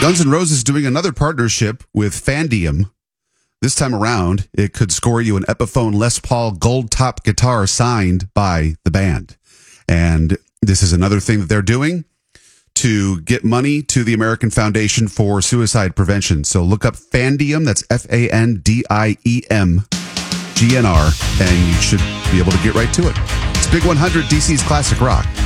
Guns N' Roses doing another partnership with Fandium. This time around, it could score you an Epiphone Les Paul gold top guitar signed by the band. And this is another thing that they're doing to get money to the American Foundation for Suicide Prevention. So look up Fandium, that's Fandiem GNR, and you should be able to get right to it. It's Big 100, DC's Classic Rock.